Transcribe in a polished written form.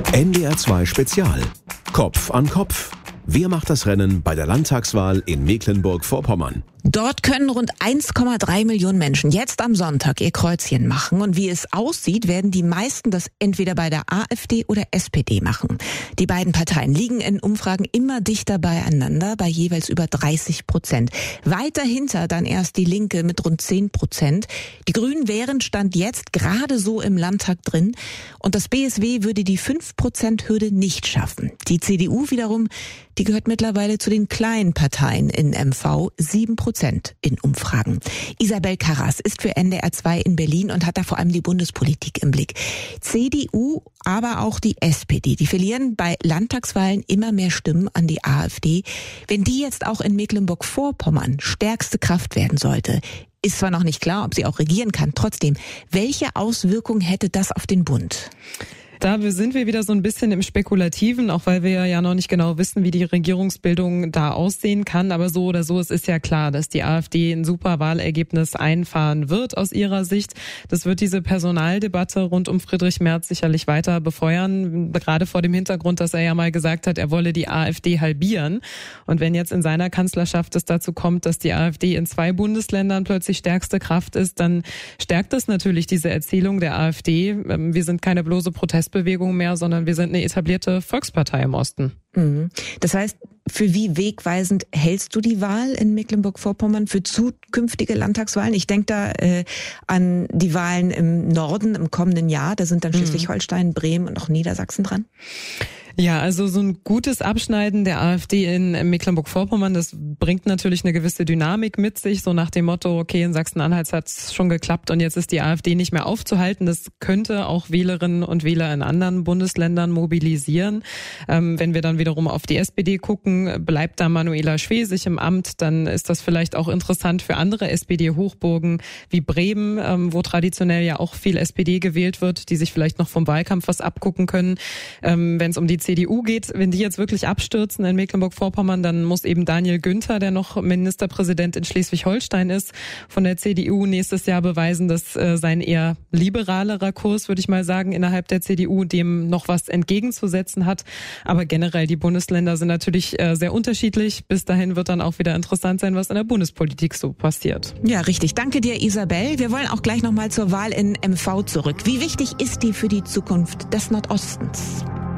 NDR 2 Spezial. Kopf an Kopf. Wer macht das Rennen bei der Landtagswahl in Mecklenburg-Vorpommern? Dort können rund 1,3 Millionen Menschen jetzt am Sonntag ihr Kreuzchen machen. Und wie es aussieht, werden die meisten das entweder bei der AfD oder SPD machen. Die beiden Parteien liegen in Umfragen immer dichter beieinander, bei jeweils über 30%. Weit dahinter dann erst die Linke mit rund 10%. Die Grünen wären Stand jetzt gerade so im Landtag drin. Und das BSW würde die 5%-Hürde nicht schaffen. Die CDU wiederum, die gehört mittlerweile zu den kleinen Parteien in MV, 7% in Umfragen. Isabel Karras ist für NDR 2 in Berlin und hat da vor allem die Bundespolitik im Blick. CDU, aber auch die SPD, die verlieren bei Landtagswahlen immer mehr Stimmen an die AfD. Wenn die jetzt auch in Mecklenburg-Vorpommern stärkste Kraft werden sollte, ist zwar noch nicht klar, ob sie auch regieren kann. Trotzdem, welche Auswirkungen hätte das auf den Bund? Da sind wir wieder so ein bisschen im Spekulativen, auch weil wir ja noch nicht genau wissen, wie die Regierungsbildung da aussehen kann. Aber so oder so, es ist ja klar, dass die AfD ein super Wahlergebnis einfahren wird aus ihrer Sicht. Das wird diese Personaldebatte rund um Friedrich Merz sicherlich weiter befeuern, gerade vor dem Hintergrund, dass er ja mal gesagt hat, er wolle die AfD halbieren. Und wenn jetzt in seiner Kanzlerschaft es dazu kommt, dass die AfD in 2 Bundesländern plötzlich stärkste Kraft ist, dann stärkt das natürlich diese Erzählung der AfD. Wir sind keine bloße Protestbewegung mehr, sondern wir sind eine etablierte Volkspartei im Osten. Das heißt, für wie wegweisend hältst du die Wahl in Mecklenburg-Vorpommern für zukünftige Landtagswahlen? Ich denke da an die Wahlen im Norden im kommenden Jahr. Da sind dann Schleswig-Holstein, Bremen und auch Niedersachsen dran. Ja, also so ein gutes Abschneiden der AfD in Mecklenburg-Vorpommern, das bringt natürlich eine gewisse Dynamik mit sich, so nach dem Motto, okay, in Sachsen-Anhalt hat es schon geklappt und jetzt ist die AfD nicht mehr aufzuhalten. Das könnte auch Wählerinnen und Wähler in anderen Bundesländern mobilisieren. Wenn wir dann wiederum auf die SPD gucken, bleibt da Manuela Schwesig im Amt, dann ist das vielleicht auch interessant für andere SPD-Hochburgen wie Bremen, wo traditionell ja auch viel SPD gewählt wird, die sich vielleicht noch vom Wahlkampf was abgucken können. Wenn es um die CDU geht, wenn die jetzt wirklich abstürzen in Mecklenburg-Vorpommern, dann muss eben Daniel Günther, der noch Ministerpräsident in Schleswig-Holstein ist, von der CDU nächstes Jahr beweisen, dass sein eher liberalerer Kurs, würde ich mal sagen, innerhalb der CDU dem noch was entgegenzusetzen hat. Aber generell, die Bundesländer sind natürlich sehr unterschiedlich. Bis dahin wird dann auch wieder interessant sein, was in der Bundespolitik so passiert. Ja, richtig. Danke dir, Isabel. Wir wollen auch gleich nochmal zur Wahl in MV zurück. Wie wichtig ist die für die Zukunft des Nordostens?